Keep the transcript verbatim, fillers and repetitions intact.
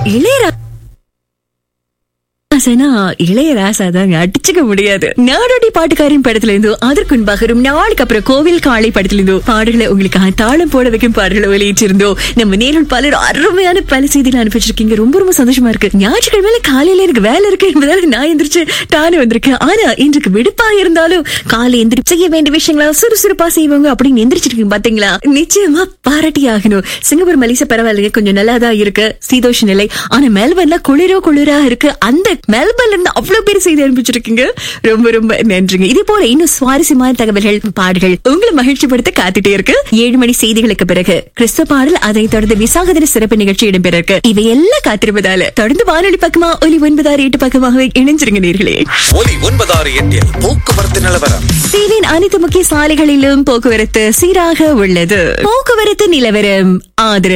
இளையரா இளையராசாதாங்க அடிச்சுக்க முடியாது. நாடோடி பாட்டுக்காரின் படத்துல இருந்தோ, அதற்கு முன்பாக நாளுக்கு அப்புறம் கோவில் காளை படத்துல இருந்தோ பாடல்களை உங்களுக்கு தாளம் போட வைக்கும் பாடல்களை வெளியிட்டிருந்தோம். நம்ம நேரில் பலர் அருமையான பல செய்திகளை அனுப்பிச்சிருக்கீங்க. ரொம்ப ரொம்ப சந்தோஷமா இருக்கு. ஞாயிற்றுக்கிழமையில காலையில எனக்கு வேலை இருக்கு என்பதால நான் எந்திரிச்சு தானே வந்திருக்கேன். ஆனா இன்றைக்கு விடுப்பா இருந்தாலும் காலை எந்திரிச்சு செய்ய வேண்டிய விஷயங்களா சுறுசுறுப்பா செய்வாங்க அப்படின்னு எந்திரிச்சிருக்கீங்க பாத்தீங்களா? நிச்சயமா பாராட்டி ஆகணும். சிங்கப்பூர் மலேசியா பரவாயில்லைங்க, கொஞ்சம் நல்லாதான் இருக்கு சீதோஷ நிலை. ஆனா மெல்பர்ன்ல குளிரோ குளிரா இருக்கு. அந்த மெல்பர்ன்ல இருந்து அவ்வளவு பேர் செய்தி அனுப்பிச்சிருக்கீங்க. ரொம்ப ரொம்ப நன்றிங்க. இதே போல இன்னும் சுவாரஸ்யமான தகவல்கள், பாடல்கள் உங்களை மகிழ்ச்சிப்படுத்த காத்துட்டே இருக்கு. ஏழு மணி செய்திகளுக்கு பிறகு கிறிஸ்துவ பாடல், அதை தொடர்ந்து விசாக தின சிறப்பு நிகழ்ச்சி இடம்பெற இருக்கு. இவையெல்லாம் காத்திருப்பதால தொடர்ந்து வானொலி பக்கமா ஒலி ஒன்பதாறு எட்டு பக்கமாக இணைஞ்சிருங்க நேர்களே. ஒலி ஒன்பதாறு எட்டில் போக்குவரத்து நிலவரம். சீவின் அனைத்து முக்கிய சாலைகளிலும் போக்குவரத்து சீராக உள்ளது. போக்குவரத்து நிலவரம் ஆதரவு